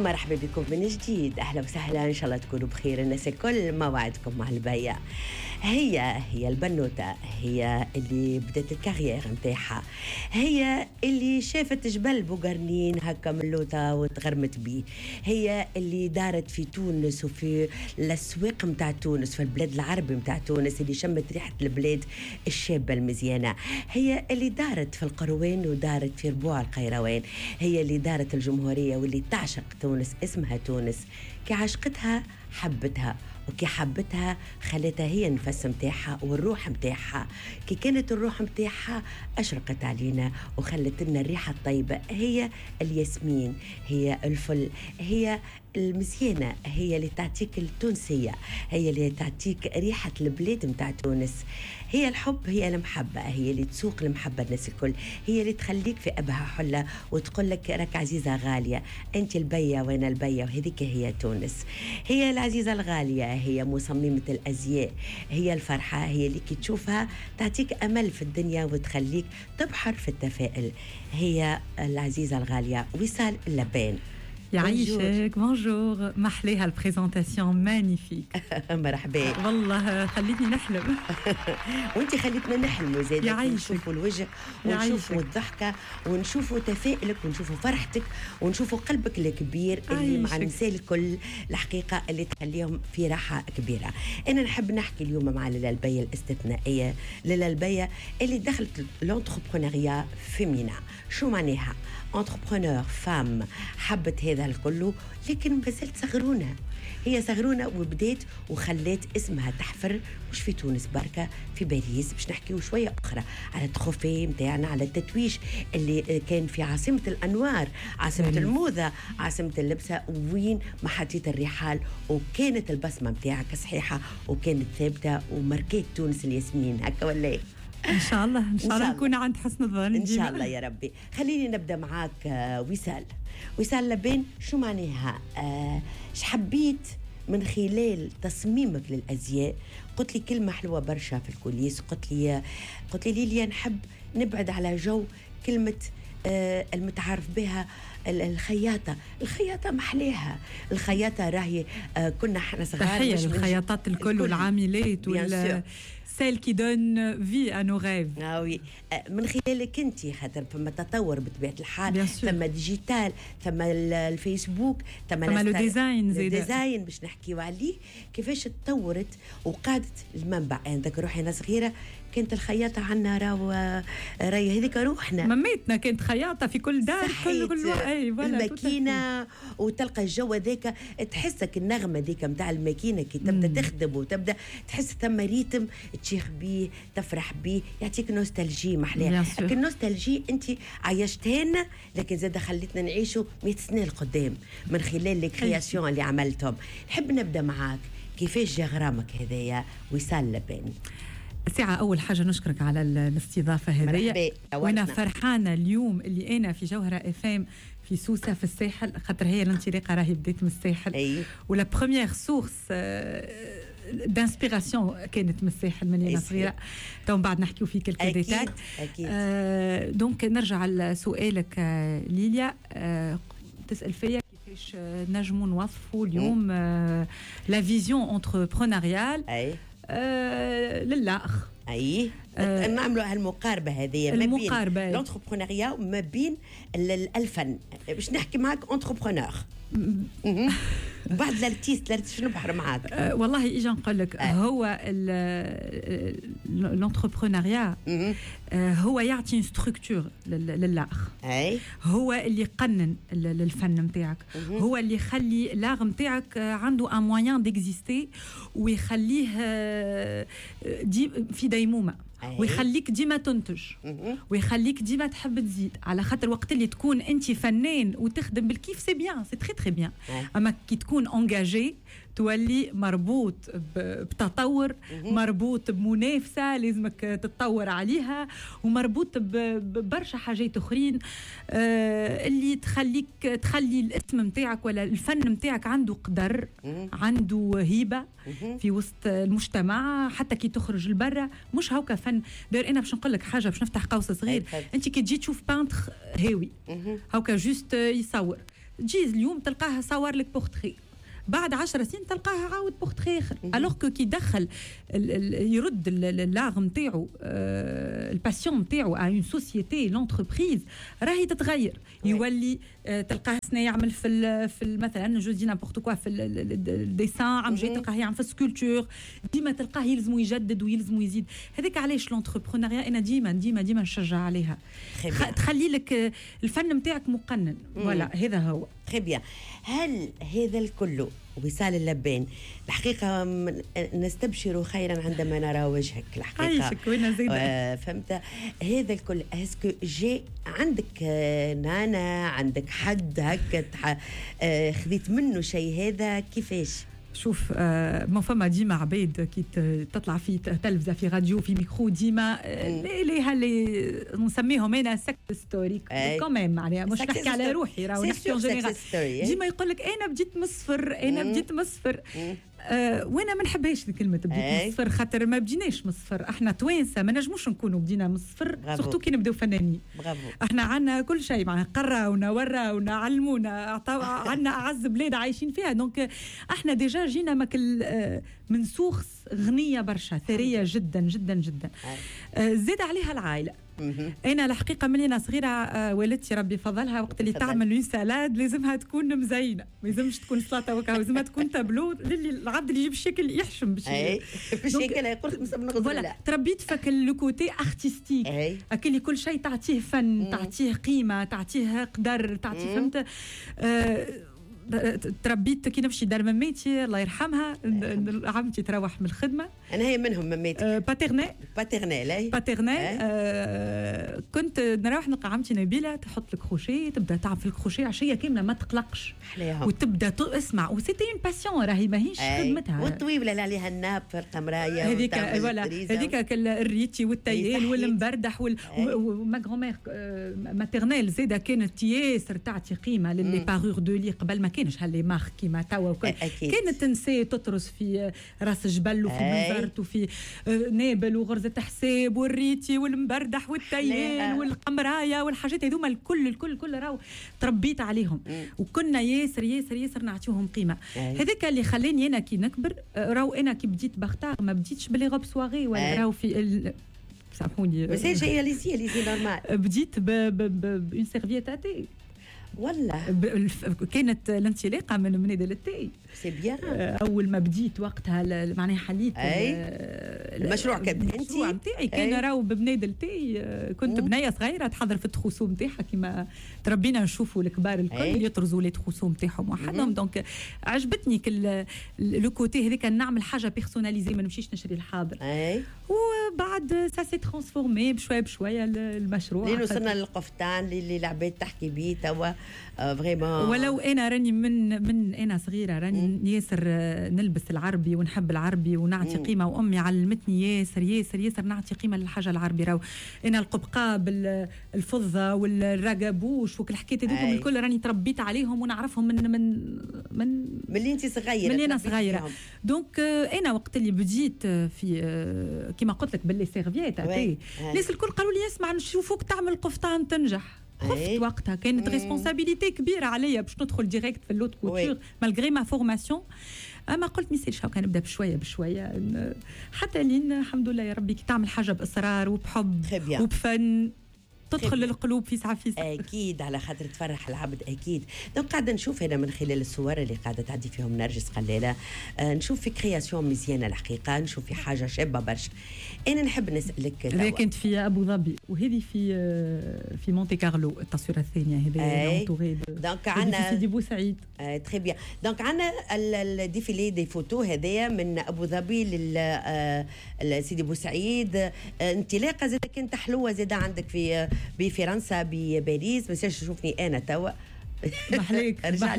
مرحبا بكم من جديد. أهلا وسهلا، إن شاء الله تكونوا بخير. الناس الكل موعدكم مع البيع. هي البنوتة، هي اللي بدأت الكارير متاعها، هي اللي شافت جبل بوغرنين هكا ملوطة وتغرمت بيه، هي اللي دارت في تونس وفي الأسواق متاع تونس، في البلاد العربي متاع تونس، اللي شمت ريحة البلاد الشابة المزيانة، هي اللي دارت في القروان ودارت في ربوع القيروان، هي اللي دارت الجمهورية واللي تعشق تونس، اسمها تونس. كي عشقتها حبتها، وكي حبتها خلتها هي النفس متاعها والروح متاعها. كي كانت الروح متاعها أشرقت علينا وخلت لنا الريحة الطيبة. هي الياسمين، هي الفل، هي المزيانة، هي اللي تعطيك التونسية، هي اللي تعطيك ريحة البلاد متاع تونس. هي الحب، هي المحبة، هي اللي تسوق المحبة الناس الكل، هي اللي تخليك في أبها حلة وتقول لك راك عزيزة غالية، أنت البية وأنا البية، وهذيك هي تونس. هي العزيزة الغالية، هي مصممة الأزياء، هي الفرحة، هي اللي كي تشوفها تعطيك أمل في الدنيا وتخليك تبحر في التفاؤل. هي العزيزة الغالية وصال اللبان. يعيشك. بونجور. محليها البريزونتاسيون مانيفيك. مرحبا. والله خليتني نحلم. وانت خليتنا نحلم زاد، نشوفوا الوجه ونشوفوا الضحكه ونشوفوا تفاؤلك ونشوفوا فرحتك ونشوفوا قلبك الكبير اللي مع النساء الكل الحقيقه اللي تخليهم في راحه كبيره. انا نحب نحكي اليوم مع لالا البية الاستثنائيه، لالا البية اللي دخلت لونتربرونيا فيمينا. شو معناها انتربرونور فام؟ حبت هذا الكل لكن ما زالت صغرونه، هي صغرونه وبدات وخلات اسمها تحفر، مش في تونس بركه، في باريس. باش نحكيو شويه اخرى على التخوفي متاعنا، على التتويش اللي كان في عاصمه الانوار، عاصمه الموضه، عاصمه اللبسه، وين ما حطيت الرحال وكانت البصمه متاعك صحيحه وكانت ثابته وماركات تونس الياسمين. هكا ولا ان شاء الله نكون عند حسن الظن ان شاء الله يا ربي. خليني نبدا معاك وصال لبان. شو معناها؟ حبيت من خلال تصميمك للازياء؟ قلت لي كلمه حلوه برشا في الكوليس، قلت لي ليليا نحب نبعد على جو كلمه المتعارف بها الخياطة محليها. الخياطة راهي كنا احنا صغار. تحية للخياطات الكل والعاملات celle qui donne vie à nos rêves. oui. من خلالك انت، خاطر فما تطور بطبيعه الحال، ثم ديجيتال، ثم الفيسبوك، ثم الديزاين باش نحكيو عليه، كيفاش تطورت وقادت المنبع. عندك روحي انا صغيره كانت الخياطه عنا راهي هذيك روحنا، مميتنا كانت خياطه في كل دار، كل الماكينه، وتلقى الجو هذاك، تحسك النغمه ذيك نتاع الماكينه كي تبدا تخدم وتبدا تحس ثم ريتم تشيخ بيه، تفرح بيه، يعطيك نوستالجي محلاه. لكن النوستالجي انت عايشتها لنا، لكن زاد خليتنا نعيشوا 100 سنه لقدام من خلال الكرياسيون اللي عملتهم. نحب نبدا معاك، كيفاش جا غرامك هذايا وصال لبان؟ ساعة أول حاجة نشكرك على الاستضافة هذه، وأنا فرحانة اليوم اللي أنا في جوهرة FM في سوسة في الساحل، خاطر هي الانطلاقة راهي بديت من الساحل، ولا بروميير سورس دانسبيراسيون كانت من الساحل من أنا صغيرة. تو بعد نحكيو في كلكو ديتاي. دونك نرجع لسؤالك ليليا، تسأل فيا كيفاش نجموا نوظفوا اليوم لا فيزيون انتربرونيريال للآخر. نعملوا هالمقاربه هذه ما بين الانتربرونيريا وما بين الفن. باش نحكي معك انتربرونور بعد لارتيست شنو بحر معاك؟ والله اجا نقول لك، هو الانتربرونيريا هو يعطي ستركتور للاخ، هو اللي يقنن الفن نتاعك، هو اللي يخلي لاغ نتاعك عنده ان موين ديكزيستي ويخليه في ديمومه، ويخليك ديما تنتج، ويخليك ديما تحب تزيد، على خاطر وقت اللي تكون انت فنان وتخدم بالكيف سي بيان، سي تري تري بيان. اما كي تكون انجاجي تولي مربوط بتطور، مربوط بمنافسه لازمك تتطور عليها، ومربوط ببرشا حاجات اخرين اللي تخلي الاسم نتاعك ولا الفن نتاعك عنده قدر، عنده هيبه في وسط المجتمع. حتى كي تخرج لبرا مش هوكا فن داير. انا باش نقول لك حاجه، باش نفتح قوس صغير. انت كي تجي تشوف بانتر هاوي هوكا جوست يصور، تجي اليوم تلقاها صور لك بورتري، بعد 10 سنين تلقاها عاود بورتري اخر. الوغ كو كي يدخل يرد اللاغ نتاعو الباسيون نتاعو ا اون سوسيتي لونتربريز راهي تتغير. يولي تلقاه سنه يعمل في مثلا جو دي نابورت كوا في الديسان، عم جاي تلقاه يعمل في السكولتور، ديما تلقاه يلزمو يجدد ويلزمو يزيد. هذاك علاش لونتربرونيا انا ديما نشجع عليها، تخلي لك الفن نتاعك مقنن. فوالا هذا هو. تري بيان. هل هذا الكل وصال اللبان الحقيقة نستبشر خيرا عندما نرى وجهك الحقيقة؟ عايشك وين زيادة. فهمت هذا الكل اسكو جي عندك نانا، عندك حد هكا خذيت منه شيء هذا كيفاش؟ شوف ما فما ديما عبيد كي تطلع في تلفزه في راديو في ميكرو ديما اللي نسميهم انا سكت ستوري كمان، معناها مش نحكي على روحي، راهو نحكي جينيرال. ديما يقول لك انا بديت مصفر، انا بديت مصفر. وانا ما نحبهاش كلمه بديت مصفر، خاطر ما بديناش مصفر. احنا توانسه ما نجموش نكونوا بدينا مصفر، سورتو كي نبداو فنانين. احنا عندنا كل شيء، معناها قراونا وراونا علمونا، عندنا اعز بلاد عايشين فيها. دونك احنا ديجا جينا من سورس غنيه برشا، ثريه جدا جدا جدا. زاد عليها العائله. انا الحقيقه ملي انا صغيره والدتي ربي فضلها وقت اللي تعمل لي سالاد لازمها تكون مزينه، ما لازمش تكون سلطه وكا، لازمها تكون تابلو العبد اللي يجيب الشكل يحشم باش بالشكل يقول لك من غزل. لا تربيت فك لو كوتي ارتستيك، اكل كل شيء تعطيه فن، تعطيه قيمه، تعطيه قدر، تعطيه فهمت. تربيت كي نمشي دار مميتي الله يرحمها، عمتي تروح من الخدمه، انا هي منهم مميتي باترنيل كنت نروح نلقى عمتي نبيله تحط لك كروشيه، تبدا تعمل في الكروشيه عشيه كامله ما تقلقش وتبدا اسمع، وسيتي اون باسيون راهي ماهيش خدمتها. والطويبله اللي عليها الناب في القمرايه هذيك فوالا هذيك الريتي والتيال والمبردح وما غرومير ماترنيل زاده كانت ياسر تعطي قيمه للي بارور دو لي. قبل ما كانش هاللي مارك كيما توا كانت تنسي تطرس في راس جبل وفي بنزرت وفي نابل وغرزه حساب والريتي والمبردح والتيال والقمرايه والحاجات هذوما الكل راهو تربيت عليهم، وكنا ياسر نعطيوهم قيمه. هذاك اللي خلاني انا كي نكبر، راهو انا كي بديت بختار ما بديتش بلي غوب سواغي ولا راهو في سامحوني بس هي ليزي نورمال، بديت بون سيرفييت اتي ولا كانت الانطلاقه من منيده للتاي. سي بيان. اول ما بديت وقتها معناها حليت المشروع المشروع نتاعي كان راهو ببنيده للتاي. كنت بنيه صغيره تحضر في التخوسو نتاعها كيما تربينا نشوفوا الكبار الكل يطرزوا لي تخوسو نتاعهم وحدهم. دونك عجبتني لو كوتي هذيك نعمل حاجه بيرسوناليزي، ما نمشيش نشري الحاضر. وبعد سا سي ترانسفورمي بشويه المشروع لين وصلنا للقفطان اللي العباد تحكي بيه توا فريمون. ولو انا راني من انا صغيره راني ياسر نلبس العربي ونحب العربي ونعطي قيمه، وامي علمتني ياسر نعطي قيمه للحاجه العربي. راهو انا القبقاب الفضه والرقبوش وكل الحكايات هذوك الكل راني تربيت عليهم ونعرفهم من اللي انت صغيره. من انا صغيره. دونك انا وقت اللي بديت في كما قلت لك باللي سيرفييت الناس الكل قالوا لي اسمع نشوفوك تعمل قفطان تنجح. خفت وقتها، كانت ريسبونسابيلتي كبيره عليا باش ندخل ديريكت في اللوت كوتور مالغري ما فورماسيون. اما قلت ميسالش هاكا نبدا بشويه حتى لين الحمد لله يا ربي كي تعمل حاجه باصرار وبحب وبفن تدخل للقلوب في ساعه. اكيد على خاطر تفرح العبد اكيد. دونك قاعده نشوف هنا من خلال الصور اللي قاعده تعدي فيهم نرجس قلاله، نشوف في كرياسيون مزيانه الحقيقه، نشوف في حاجه شابه برشا. انا نحب نسالك، هذه كنت في ابو ظبي وهذه في مونتي كارلو التصويره الثانيه هذه دونك عندنا سيدي بوسعيد. تري بيان. دونك عندنا الديفيلي دي فوتو هذايا من ابو ظبي لسيدي بوسعيد، انطلاقه زاد كانت حلوه زاد عندك في فرنسا بباريس. بس شوفني انا توا محليك نرجع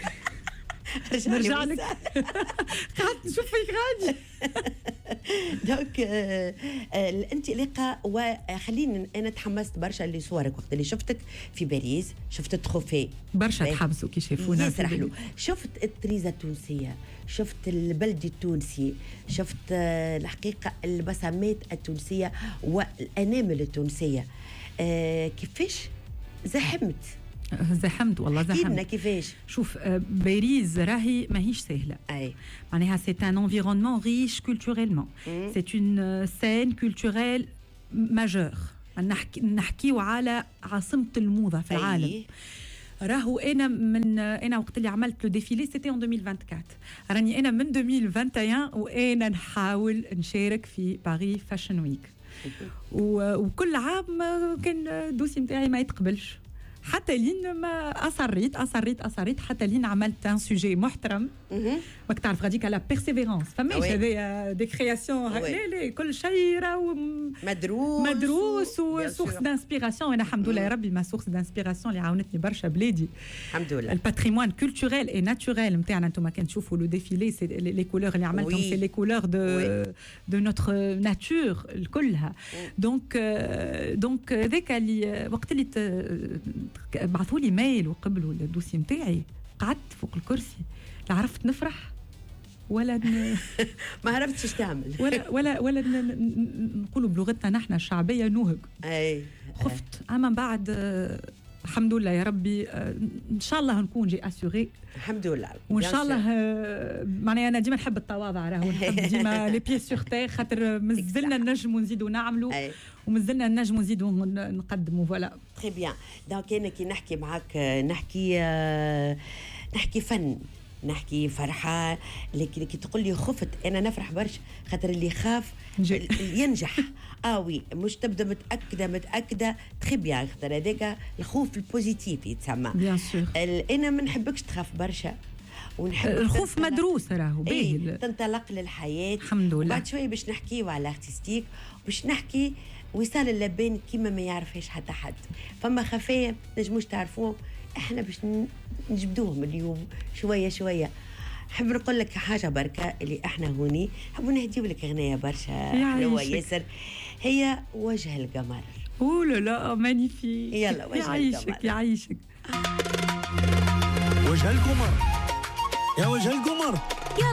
لك قعدت نشوف فيك غادي. دونك الانطلاقه. وخليني انا تحمست برشا لصورك وقت اللي شفتك في باريس، شفت التروفي برشا تحبسوا كي شافونا ياسر حلو. شفت الطريزه التونسيه، شفت البلد التونسي، شفت الحقيقه البسامات التونسيه والانامل التونسيه. كيفاش زحمت زحمت والله زحمت. كيفنا كيفاش؟ شوف باريس راهي ماهيش سهله. معناها سي ان انفيرونمون ريش كولتوريلمون، سي اون سين كولتوريل ماجور. نحكيو على عاصمه الموضه في العالم. راهو انا وقت اللي عملت لو ديفيلي سيتي ان 2024، راني انا من 2021 وانا نحاول نشارك في باريس فاشن ويك، وكل عام كان الدوسي نتاعي ما يتقبلش، حتى لين ما اصريت حتى لين عملت ان سوجي محترم. راك تعرف غاديك على بيرسيفيرونس، فماش هذايا دي كرياسيون لا كل شيء راهو مدروس وسورس دانسبيراسيون. انا الحمد لله يا ربي ما سورس دانسبيراسيون اللي عاونتني برشا بلادي الحمد لله. الباتريمون كولتوريل اي ناتوريل نتاعنا انتم كان تشوفوا لو ديفيلي سي لي كولور اللي عملتهم سي لي كولور دو نوتر ناتور كلها. دونك هذاك اللي وقت اللي بعثوا لي ميل وقبلوا الدوسي نتاعي قعدت فوق الكرسي، لا عرفت نفرح ولا ما عرفتش ايش تعمل ولا نقولوا بلغتنا نحن الشعبيه نوهق. خفت اما بعد الحمد لله يا ربي ان شاء الله نكون جي اسيوري الحمد لله، وان شاء الله معناها انا ديما نحب التواضع، راهو نحب ديما لي بيي سور تير، خاطر مازلنا نجموا نزيدوا نعملوا ومازلنا نجموا نزيدوا نقدموا. فوالا تري بيان. دونك انا كي نحكي معاك نحكي فن، نحكي فرحة، لكن كي تقول لي خفت انا نفرح برشا، خاطر اللي خاف ينجح. وي مش تبدا متاكده تخي بيان، خاطر هذاك الخوف البوزيتيف يتسمى بيان سور. انا ما نحبكش تخاف برشا، ونحب الخوف مدروس راهو باهي تنطلق للحياه الحمد لله. بعد شويه باش نحكيو على ارتستيك، باش نحكي وصال اللبان كيما ما يعرفهاش حتى حد. فما خفايا نجموش تعرفوهم، احنا باش نجبدوهم اليوم شويه شويه. نحب نقول لك حاجه بركه، اللي احنا هوني نحبوا نهديو لك اغنيه برشا حلوه ياسر، هي وجه القمر. اوه لا مانيفيك. يلا وجه القمر. يعيشك وجه القمر يا وجه القمر.